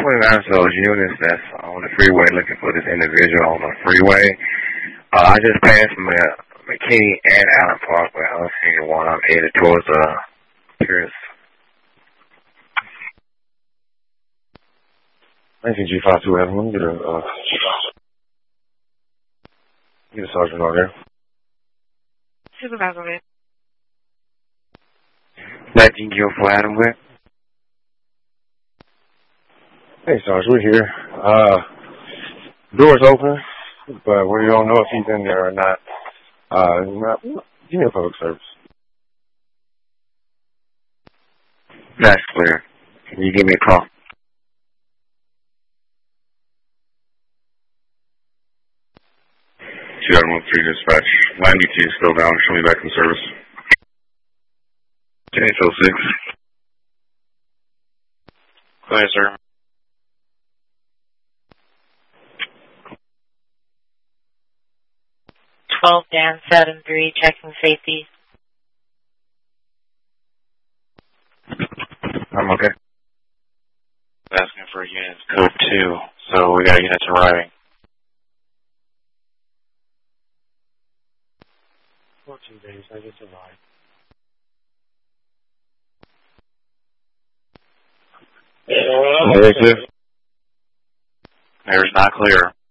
those units that's on the freeway looking for this individual on the freeway. I just passed McKinney and Allen Parkway. I don't see anyone. I'm headed towards Pierce. 19G52 Avenue. Get a sergeant on there. Supervisor. 19G04 Adam with. Hey, Sarge, we're here. Door's open, but we don't know if he's in there or not. Give me a public service. That's clear. Can you give me a call? 2013 dispatch. 92 is still down. Show me back in service. 1006. Go ahead, sir. Dan 73, checking safety. I'm okay. Asking for units code 2, so we got units arriving. 14 days, I just arrived. There's not clear.